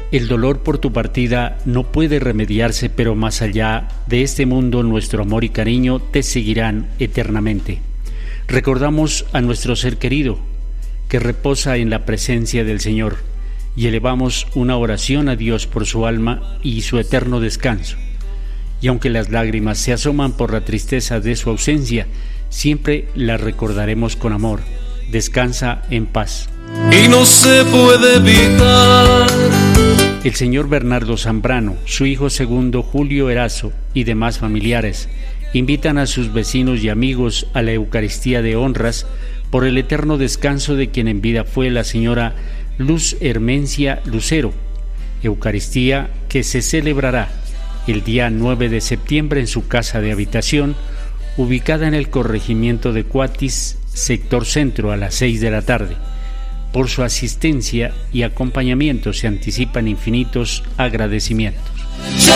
El dolor por tu partida no puede remediarse, pero más allá de este mundo nuestro amor y cariño te seguirán eternamente. Recordamos a nuestro ser querido, que reposa en la presencia del Señor, y elevamos una oración a Dios por su alma y su eterno descanso. Y aunque las lágrimas se asoman por la tristeza de su ausencia, siempre la recordaremos con amor. Descansa en paz. Y no se puede evitar. El señor Bernardo Zambrano, su hijo segundo Julio Erazo y demás familiares invitan a sus vecinos y amigos a la Eucaristía de honras por el eterno descanso de quien en vida fue la señora Luz Hermencia Lucero, Eucaristía que se celebrará el día 9 de septiembre en su casa de habitación, ubicada en el corregimiento de Cuatis, sector centro, a las 6 de la tarde. Por su asistencia y acompañamiento se anticipan infinitos agradecimientos.